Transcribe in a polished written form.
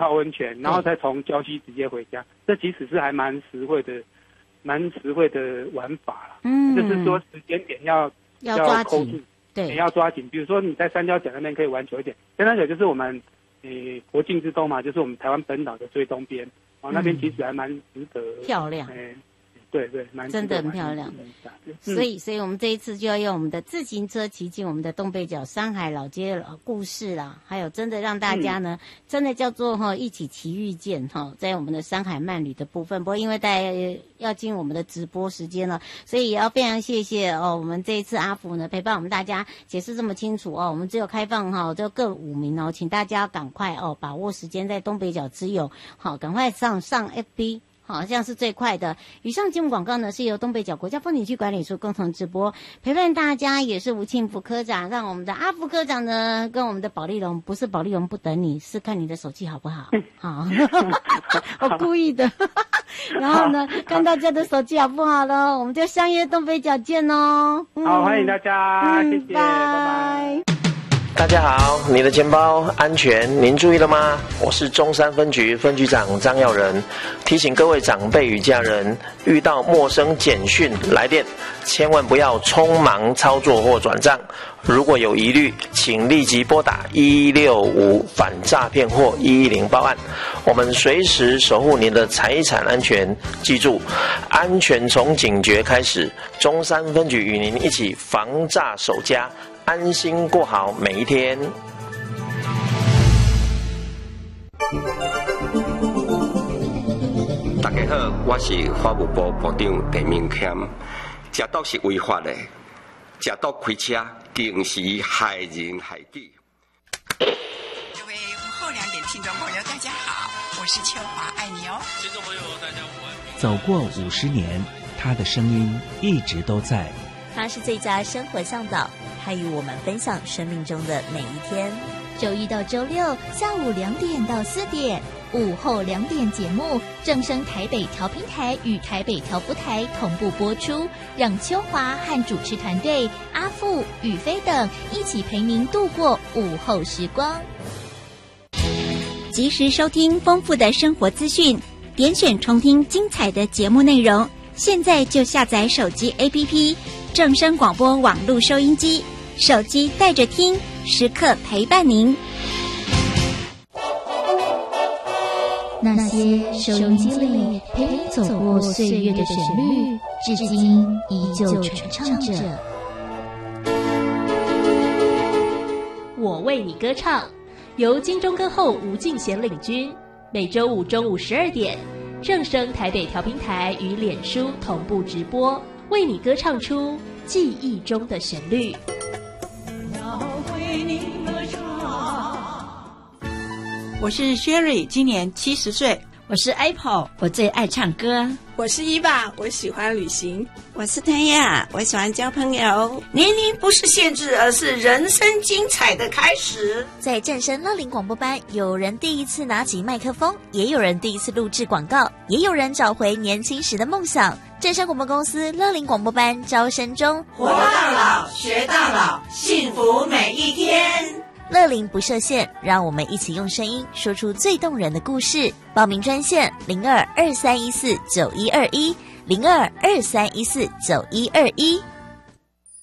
泡温泉，然后再从礁溪直接回家。这其实是还蛮实惠的玩法啦。就是说时间点要抓紧，对， 要抓紧。比如说你在三貂角那边可以玩久一点，三貂角就是我们国境之东嘛，就是我们台湾本岛的最东边，那边其实还蛮值得漂亮。 对， 真的很漂亮。所以我们这一次就要用我们的自行车骑进我们的东北角山海老街故事啦，还有真的让大家呢，真的叫做一起奇遇见在我们的山海漫旅的部分。不过因为大家要进我们的直播时间了，所以也要非常谢谢我们这一次阿福呢陪伴我们大家解释这么清楚我们只有开放就各5名请大家赶快把握时间在东北角之友赶快上 FB。好，这样是最快的。以上节目广告呢，是由东北角国家风景区管理处共同直播，陪伴大家也是吴庆福科长，让我们的阿福科长呢，跟我们的保利龙，不是保利龙不等你，是看你的手气好不好？好，我故意的。然后呢，看大家的手气好不好了，我们就相约东北角见哦。 好，欢迎大家，谢谢，拜拜。 大家好，你的钱包安全，您注意了吗？我是中山分局分局长张耀仁，提醒各位长辈与家人，遇到陌生简讯来电，千万不要匆忙操作或转账。如果有疑虑，请立即拨打165反诈骗或110报案，我们随时守护您的财产安全。记住，安全从警觉开始。中山分局与您一起防诈守家，安心过好每一天。 大家好，我是法务部部长陈明谦。食毒是违法的，食毒开车更是害人害己。 各位午后2点听众朋友，大家好，我是秋华，爱你哦。听众朋友，大家午安。 走过50年，他的声音一直都在。 他是最佳生活向导，他与我们分享生命中的每一天。 周一到周六下午2点到4点，午后2点节目正声台北调频台与台北调布台同步播出，让秋华和主持团队阿富、宇飞等一起陪您度过午后时光。 及时收听丰富的生活资讯，点选重听精彩的节目内容。现在就下载手机 APP 正声广播网络收音机，手机带着听，时刻陪伴您。 那些收音机里陪你走过岁月的旋律，至今依旧传唱着。 我为你歌唱，由金钟歌后吴敬贤领军，每周五中午12点，正声台北调频台与脸书同步直播，为你歌唱出记忆中的旋律。 要为你歌唱。 我是 Sherry， 今年70岁。 我是 Apple， 我最爱唱歌。 我是伊爸，我喜欢旅行。 我是谭雅，我喜欢交朋友。 年龄不是限制，而是人生精彩的开始。 在正声乐龄广播班，有人第一次拿起麦克风，也有人第一次录制广告，也有人找回年轻时的梦想。正声广播公司乐龄广播班招生中， 活到老，学到老，幸福每一天。 乐龄不设限，让我们一起用声音说出最动人的故事。报名专线0223149121，0223149121。